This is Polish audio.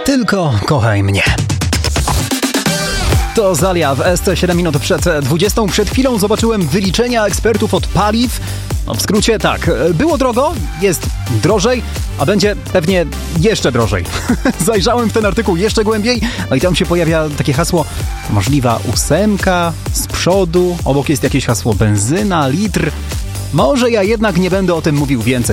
Tylko kochaj mnie. To Zalia w SC 7 minut przed 20. Przed chwilą zobaczyłem wyliczenia ekspertów od paliw. No w skrócie tak, było drogo, jest drożej, a będzie pewnie jeszcze drożej. Zajrzałem w ten artykuł jeszcze głębiej, no i tam się pojawia takie hasło możliwa 8 z przodu, obok jest jakieś hasło benzyna, litr. Może ja jednak nie będę o tym mówił więcej.